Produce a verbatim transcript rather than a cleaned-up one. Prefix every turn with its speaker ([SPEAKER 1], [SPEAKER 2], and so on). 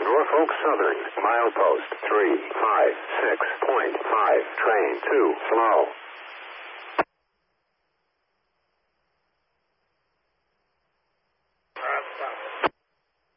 [SPEAKER 1] Norfolk Southern, milepost three five six point five, train two, slow.